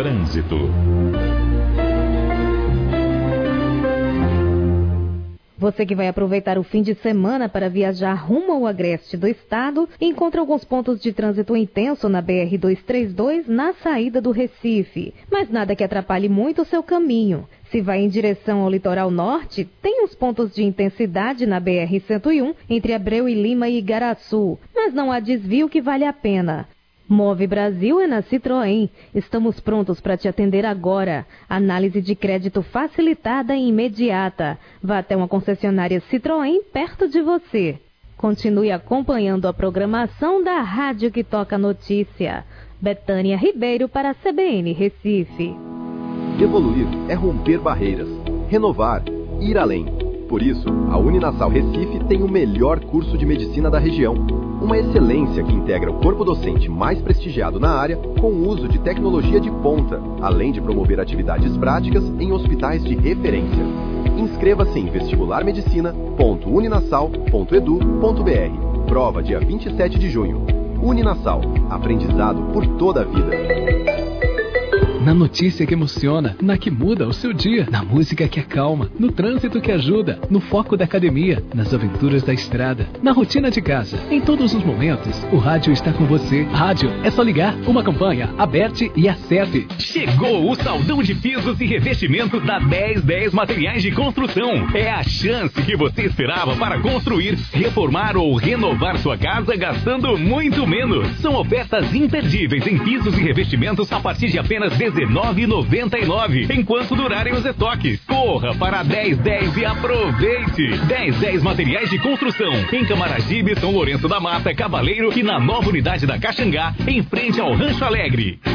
Trânsito. Você que vai aproveitar o fim de semana para viajar rumo ao agreste do estado, encontra alguns pontos de trânsito intenso na BR-232 na saída do Recife, mas nada que atrapalhe muito o seu caminho. Se vai em direção ao litoral norte, tem uns pontos de intensidade na BR-101 entre Abreu e Lima e Igaraçu, mas não há desvio que vale a pena. Move Brasil é na Citroën. Estamos prontos para te atender agora. Análise de crédito facilitada e imediata. Vá até uma concessionária Citroën perto de você. Continue acompanhando a programação da Rádio que Toca Notícia. Betânia Ribeiro para a CBN Recife. Evoluir é romper barreiras, renovar, ir além. Por isso, a Uninasal Recife tem o melhor curso de medicina da região. Uma excelência que integra o corpo docente mais prestigiado na área com o uso de tecnologia de ponta, além de promover atividades práticas em hospitais de referência. Inscreva-se em vestibularmedicina.uninasal.edu.br. Prova dia 27 de junho. Uninasal. Aprendizado por toda a vida. Na notícia que emociona, na que muda o seu dia, na música que acalma, no trânsito que ajuda, no foco da academia, nas aventuras da estrada, na rotina de casa. Em todos os momentos, o rádio está com você. Rádio, é só ligar. Uma campanha, aperte e acerte. Chegou o saldão de pisos e revestimentos da 1010 Materiais de Construção. É a chance que você esperava para construir, reformar ou renovar sua casa gastando muito menos. São ofertas imperdíveis em pisos e revestimentos a partir de apenas R$19,99, enquanto durarem os estoques. Corra para a 1010 e aproveite. 1010 Materiais de Construção, em Camaragibe, São Lourenço da Mata, Cavaleiro e na nova unidade da Caxangá, em frente ao Rancho Alegre.